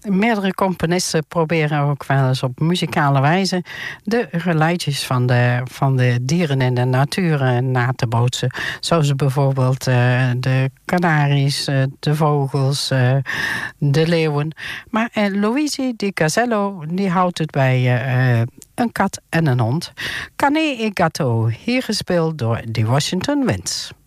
Meerdere componisten proberen ook wel eens op muzikale wijze de geluidjes van de dieren in de natuur na te bootsen. Zoals bijvoorbeeld de kanaries, de vogels, de leeuwen. Maar Luigi Di Casello die houdt het bij een kat en een hond. Cane e Gatto, hier gespeeld door de Washington Winds.